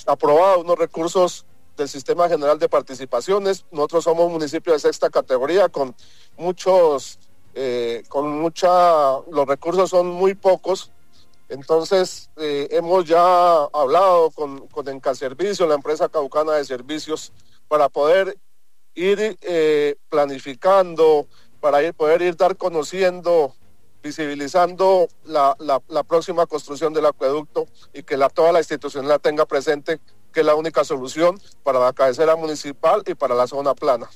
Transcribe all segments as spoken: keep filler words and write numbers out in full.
aprobado unos recursos del Sistema General de Participaciones. Nosotros somos un municipio de sexta categoría con muchos, eh, con mucha, los recursos son muy pocos. Entonces eh, hemos ya hablado con, con Encaservicio, la empresa caucana de servicios, para poder ir eh, planificando, para ir, poder ir dar conociendo, visibilizando la, la, la próxima construcción del acueducto y que la, toda la institución la tenga presente, que es la única solución para la cabecera municipal y para la zona plana.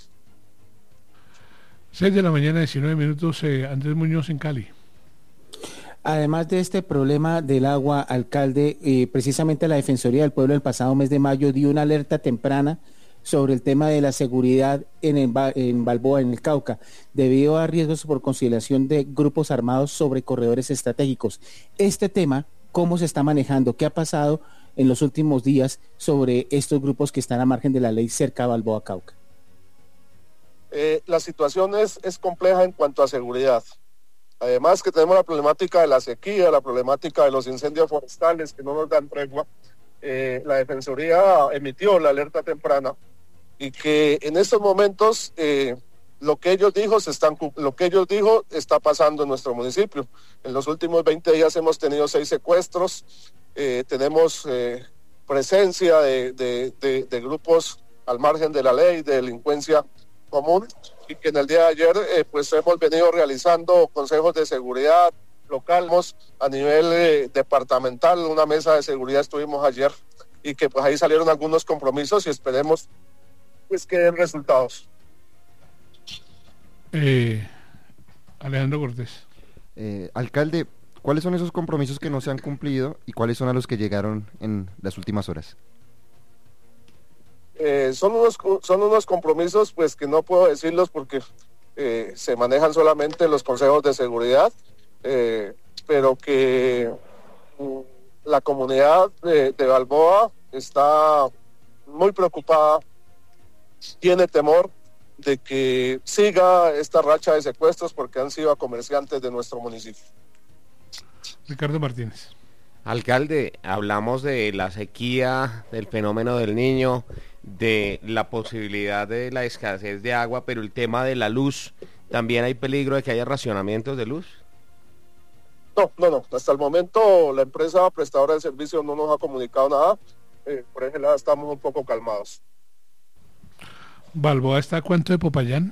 seis de la mañana, diecinueve minutos, eh, Andrés Muñoz en Cali. Además de este problema del agua, alcalde, eh, precisamente la Defensoría del Pueblo el pasado mes de mayo dio una alerta temprana sobre el tema de la seguridad en, el, en Balboa, en el Cauca, debido a riesgos por conciliación de grupos armados sobre corredores estratégicos. Este tema, ¿cómo se está manejando? ¿Qué ha pasado en los últimos días sobre estos grupos que están a margen de la ley cerca a Balboa, Cauca? Eh, la situación es, es compleja en cuanto a seguridad. Además que tenemos la problemática de la sequía, la problemática de los incendios forestales que no nos dan tregua. Eh, la Defensoría emitió la alerta temprana y que en estos momentos eh, lo que ellos dijo se están lo que ellos dijo está pasando en nuestro municipio. En los últimos veinte días hemos tenido seis secuestros, eh, tenemos eh, presencia de, de, de, de grupos al margen de la ley, de delincuencia común, y que en el día de ayer eh, pues hemos venido realizando consejos de seguridad locales a nivel eh, departamental, una mesa de seguridad estuvimos ayer y que pues ahí salieron algunos compromisos y esperemos pues que den resultados. Eh, Alejandro Cortés. Eh, alcalde, ¿cuáles son esos compromisos que no se han cumplido y cuáles son a los que llegaron en las últimas horas? Eh, son unos son unos compromisos pues que no puedo decirlos porque eh, se manejan solamente en los consejos de seguridad, eh, pero que mm, la comunidad de, de Balboa está muy preocupada, tiene temor de que siga esta racha de secuestros porque han sido a comerciantes de nuestro municipio. Ricardo Martínez. Alcalde, hablamos de la sequía, del fenómeno del Niño, de la posibilidad de la escasez de agua, pero el tema de la luz, ¿también hay peligro de que haya racionamientos de luz? No, no, no, hasta el momento la empresa prestadora de servicio no nos ha comunicado nada, eh, por ese lado estamos un poco calmados. ¿Balboa está a cuánto de Popayán?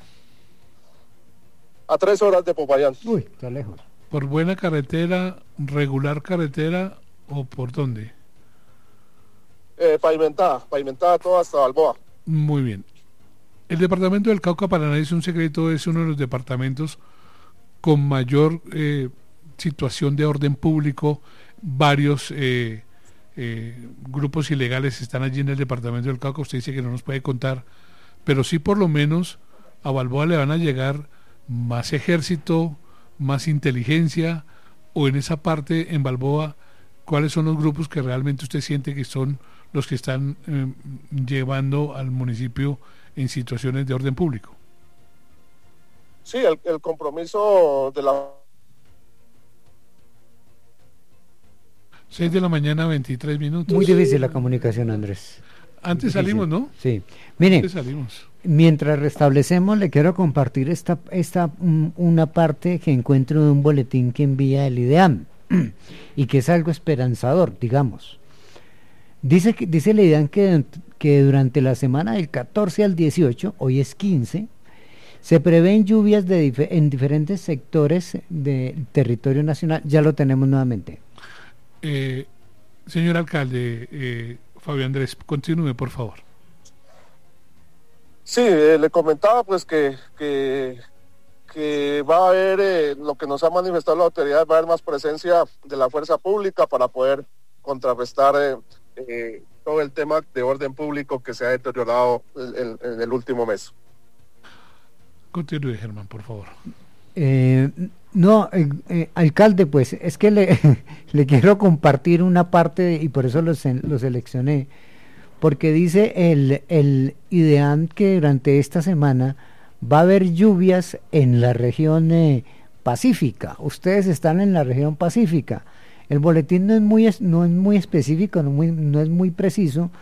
A tres horas de Popayán. Uy, está lejos. ¿Por buena carretera, regular carretera o por dónde? Eh, pavimentada, pavimentada toda hasta Balboa. Muy bien. El departamento del Cauca, para nadie es un secreto, es uno de los departamentos con mayor eh, situación de orden público. Varios eh, eh, grupos ilegales están allí en el departamento del Cauca. Usted dice que no nos puede contar, pero sí por lo menos a Balboa le van a llegar más ejército, más inteligencia, o en esa parte en Balboa, ¿cuáles son los grupos que realmente usted siente que son los que están eh, llevando al municipio en situaciones de orden público? Sí, el, el compromiso de la... seis de la mañana, veintitrés minutos. Muy difícil la comunicación, Andrés. Antes Difícil. salimos, ¿no? Sí. Mire, Antes salimos. Mientras restablecemos, le quiero compartir esta, esta um, una parte que encuentro de un boletín que envía el IDEAM y que es algo esperanzador, digamos. Dice que dice el IDEAM que, que durante la semana del catorce al dieciocho, hoy es quince, se prevén lluvias de dif- en diferentes sectores del territorio nacional. Ya lo tenemos nuevamente. Eh, señor alcalde, eh, Fabio Andrés, continúe, por favor. Sí, eh, le comentaba pues que, que, que va a haber, eh, lo que nos ha manifestado la autoridad, va a haber más presencia de la fuerza pública para poder contrarrestar eh, eh, todo el tema de orden público que se ha deteriorado en, en, en el último mes. Continúe, Germán, por favor. Eh, no, eh, eh, alcalde, pues es que le, le quiero compartir una parte y por eso lo, lo seleccioné, porque dice el, el IDEAM que durante esta semana va a haber lluvias en la región eh, pacífica. Ustedes están en la región pacífica. El boletín no es muy, no es muy específico, no, muy, no es muy preciso,